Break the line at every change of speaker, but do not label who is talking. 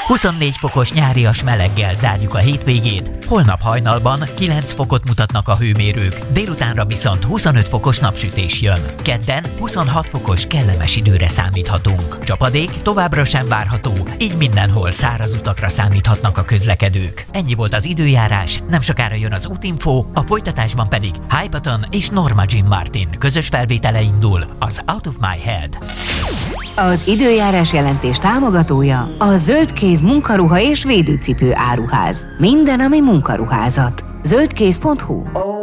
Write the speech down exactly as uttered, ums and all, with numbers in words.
huszonnégy fokos nyárias meleggel zárjuk a hétvégét, holnap hajnalban kilenc fokot mutatnak a hőmérők, délutánra viszont huszonöt fokos napsütés jön. Kedden huszonhat fokos kellemes időre számíthatunk. Csapadék továbbra sem várható, így mindenhol száraz utakra számíthatnak a közlekedők. Ennyi volt az időjárás, nem sokára jön az útinfo, a folytatásban pedig Hypaton és Norma Jean Martin közös felvétele indul, az Out of My Head.
Az időjárás jelentés támogatója a Zöldkéz munkaruha és védőcipő áruház. Minden, ami munkaruházat. zöldkéz pont hu